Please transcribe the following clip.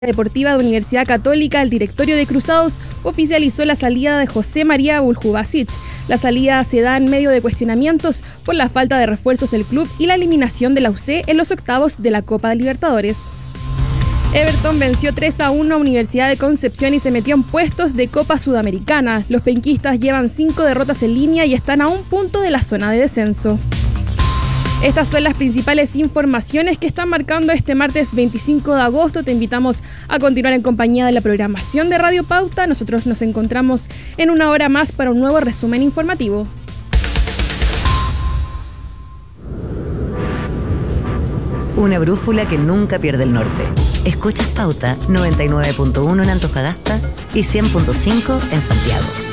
Deportiva de Universidad Católica, el directorio de Cruzados oficializó la salida de José María Buljubasic. La salida se da en medio de cuestionamientos por la falta de refuerzos del club y la eliminación de la UC en los octavos de la Copa de Libertadores. Everton venció 3-1 a Universidad de Concepción y se metió en puestos de Copa Sudamericana. Los penquistas llevan 5 derrotas en línea y están a un punto de la zona de descenso. Estas son las principales informaciones que están marcando este martes 25 de agosto. Te invitamos a continuar en compañía de la programación de Radio Pauta. Nosotros nos encontramos en una hora más para un nuevo resumen informativo. Una brújula que nunca pierde el norte. Escuchas Pauta 99.1 en Antofagasta y 100.5 en Santiago.